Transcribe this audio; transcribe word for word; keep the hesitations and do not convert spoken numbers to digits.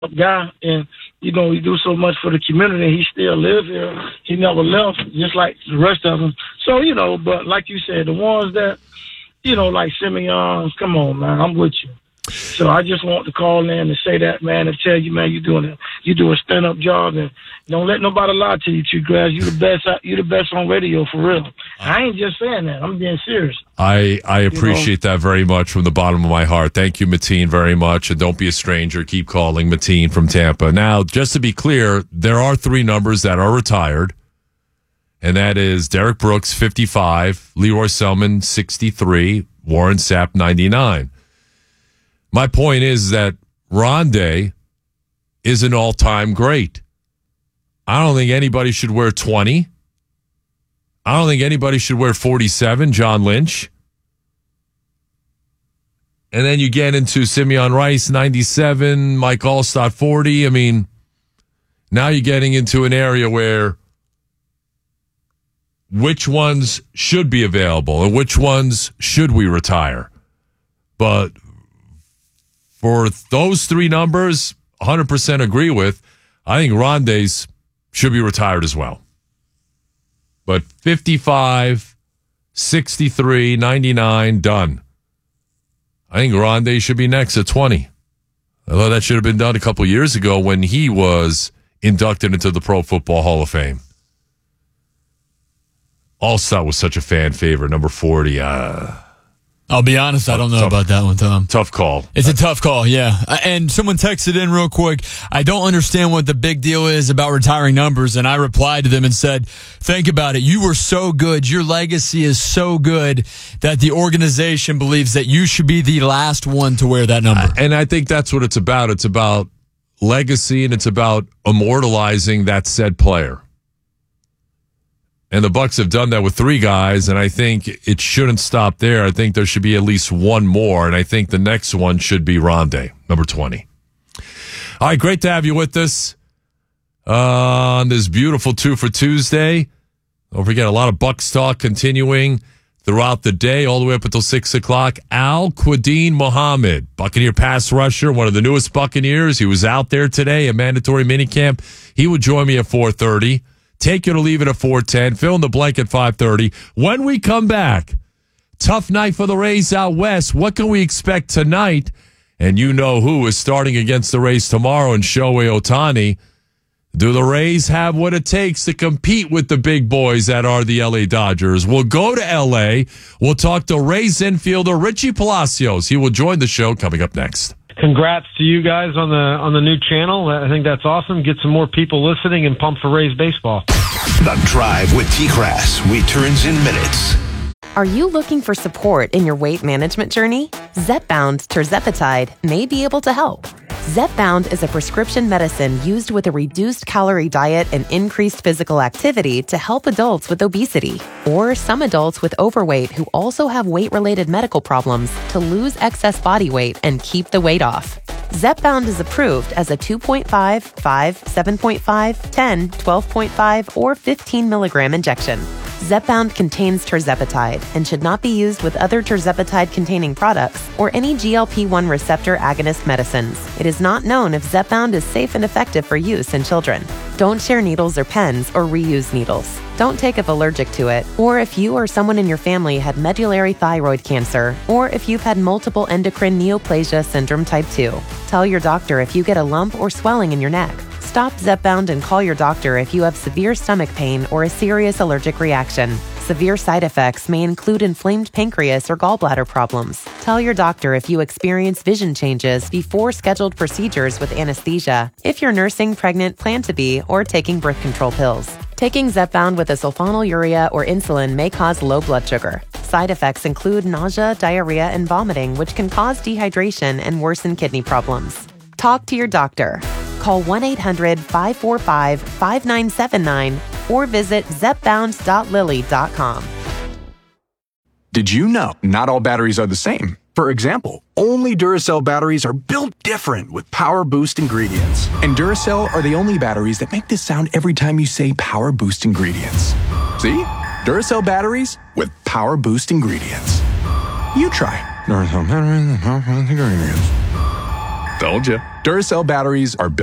guy, and you know, he do so much for the community. He still lives here. He never left, just like the rest of them. So, you know, but like you said, the ones that, you know, like Simeon, come on, man, I'm with you. So I just want to call in and say that, man, and tell you, man, you're doing a you do a stand up job, and don't let nobody lie to you, Two Grass. You the best. You the best on radio for real. I ain't just saying that. I'm being serious. I I appreciate you know? that very much from the bottom of my heart. Thank you, Mateen, very much, and don't be a stranger. Keep calling, Mateen from Tampa. Now, just to be clear, there are three numbers that are retired, and that is Derek Brooks, fifty-five, Leroy Selman, sixty-three, Warren Sapp, ninety-nine. My point is that Rondé is an all-time great. I don't think anybody should wear twenty. I don't think anybody should wear forty-seven, John Lynch. And then you get into Simeon Rice, ninety-seven, Mike Allstott, forty. I mean, now you're getting into an area where which ones should be available and which ones should we retire. But for those three numbers, one hundred percent agree with. I think Rondé's should be retired as well. But fifty-five, sixty-three, ninety-nine, done. I think Rondé should be next at twenty. I thought that should have been done a couple years ago when he was inducted into the Pro Football Hall of Fame. Allstott was such a fan favorite, number forty. Uh, I'll be honest, I don't know tough, about that one, Tom. Tough call. It's a tough call, yeah. And someone texted in real quick, I don't understand what the big deal is about retiring numbers, and I replied to them and said, think about it. You were so good. Your legacy is so good that the organization believes that you should be the last one to wear that number. And I think that's what it's about. It's about legacy, and it's about immortalizing that said player. And the Bucs have done that with three guys, and I think it shouldn't stop there. I think there should be at least one more, and I think the next one should be Rondé, number twenty. All right, great to have you with us uh, on this beautiful Two for Tuesday. Don't forget, a lot of Bucs talk continuing throughout the day, all the way up until six o'clock. Al-Quadin Muhammad, Buccaneer pass rusher, one of the newest Buccaneers. He was out there today, a mandatory minicamp. He would join me at four thirty. Take it or leave it at four ten. Fill in the blank at five thirty. When we come back, tough night for the Rays out west. What can we expect tonight? And you know who is starting against the Rays tomorrow in Shohei Ohtani. Do the Rays have what it takes to compete with the big boys that are the L A Dodgers? We'll go to L A. We'll talk to Rays infielder Richie Palacios. He will join the show coming up next. Congrats to you guys on the on the new channel. I think that's awesome. Get some more people listening and pump for Rays baseball. The Drive with T-Crass returns in minutes. Are you looking for support in your weight management journey? Zepbound Tirzepatide may be able to help. Zepbound is a prescription medicine used with a reduced calorie diet and increased physical activity to help adults with obesity, or some adults with overweight who also have weight-related medical problems to lose excess body weight and keep the weight off. Zepbound is approved as a two point five, five, seven point five, ten, twelve point five, or fifteen milligram injection. Zepbound contains tirzepatide and should not be used with other tirzepatide-containing products or any G L P one receptor agonist medicines. It is not known if Zepbound is safe and effective for use in children. Don't share needles or pens or reuse needles. Don't take if allergic to it, or if you or someone in your family had medullary thyroid cancer, or if you've had multiple endocrine neoplasia syndrome type two. Tell your doctor if you get a lump or swelling in your neck. Stop Zepbound and call your doctor if you have severe stomach pain or a serious allergic reaction. Severe side effects may include inflamed pancreas or gallbladder problems. Tell your doctor if you experience vision changes before scheduled procedures with anesthesia, if you're nursing, pregnant, plan to be, or taking birth control pills. Taking Zepbound with a sulfonylurea or insulin may cause low blood sugar. Side effects include nausea, diarrhea, and vomiting, which can cause dehydration and worsen kidney problems. Talk to your doctor. Call one eight hundred, five four five, five nine seven nine or visit zepbound dot lilly dot com. Did you know not all batteries are the same? For example, only Duracell batteries are built different with Power Boost ingredients. And Duracell are the only batteries that make this sound every time you say Power Boost ingredients. See? Duracell batteries with Power Boost ingredients. You try Duracell batteries with Power Boost ingredients. Told you. Duracell batteries are built